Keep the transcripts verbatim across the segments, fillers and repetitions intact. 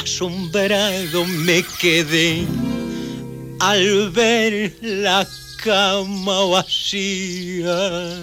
asombrado me quedé al ver la cama vacía.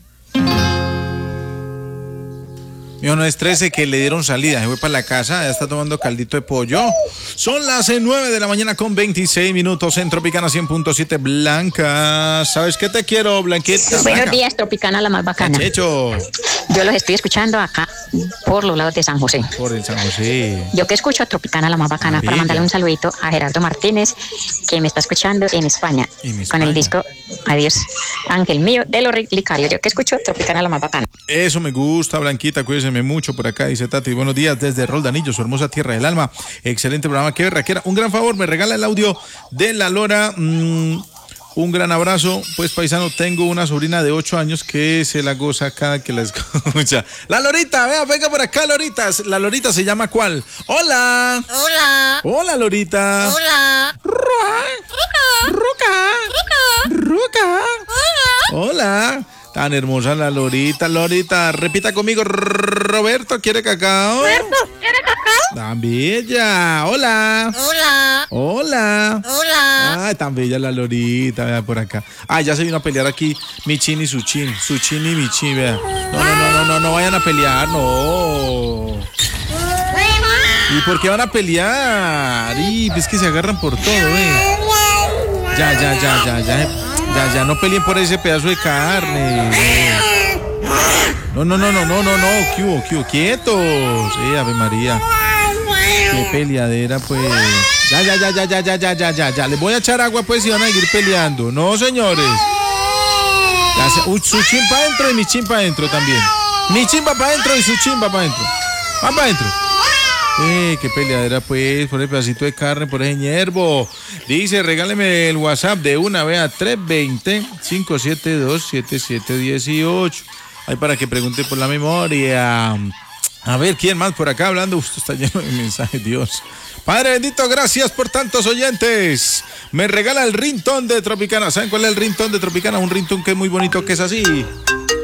Mijo, no estrese que le dieron salida, se fue para la casa, ya está tomando caldito de pollo. Son las nueve de la mañana con veintiséis minutos en Tropicana cien punto siete. Blanca, ¿sabes qué te quiero, Blanquita? Buenos días, Tropicana, la más bacana. Checho. Yo los estoy escuchando acá por los lados de San José. Por el San José. Yo que escucho a Tropicana, la más bacana, Maravilla. para mandarle un saludito a Gerardo Martínez, que me está escuchando en España, En España. con el disco Adiós, Ángel Mío, de los Licarios. Yo que escucho Tropicana, la más bacana. Eso me gusta, Blanquita, cuídese mucho por acá, dice Tati. Buenos días desde Roldanillo, su hermosa tierra del alma. Excelente programa, qué berraquera. Un gran favor, me regala el audio de la Lora. Mm, un gran abrazo. Pues, paisano, tengo una sobrina de ocho años que se la goza cada que la escucha. La Lorita, vea, venga por acá, Lorita. La Lorita se llama ¿cuál? Hola. Hola. Hola, Lorita. Hola. Ruca. Ruca. Ruca. Hola. Hola. Tan hermosa la Lorita. Lorita, repita conmigo. Roberto, ¿quiere cacao? Roberto, ¿quiere cacao? Tan bella. Hola. Hola. Hola. Hola. Ay, tan bella la Lorita, vea por acá. Ah, ya se vino a pelear aquí mi chin y su chin. Su chin y mi chin, vea. No, no, no, no, no, no vayan a pelear, no. ¿Y por qué van a pelear? Y es que se agarran por todo, eh. Ya, ya, ya, ya, ya. Ya, ya, no peleen por ese pedazo de carne. No, no, no, no, no, no, no. ¿Qué hubo? ¿Qué hubo? Quietos. Eh, Ave María. Qué peleadera, pues. Ya, ya, ya, ya, ya, ya, ya, ya, ya, ya. Les voy a echar agua, pues, y van a seguir peleando. No, señores. Ya se... Uy, su chin para adentro y mi chin para adentro también. Mi chin va para adentro y su chin va para adentro. Va para adentro. Eh, qué peleadera, pues, por el pedacito de carne, por ese ñerbo. Dice, regáleme el WhatsApp de una vez a tres dos cero, cinco siete dos, siete siete uno ocho. Ahí para que pregunte por la memoria. A ver, ¿quién más por acá hablando? Uf, está lleno de mensajes, Dios. Padre bendito, gracias por tantos oyentes. Me regala el ringtone de Tropicana. ¿Saben cuál es el ringtone de Tropicana? Un ringtone que es muy bonito, que es así.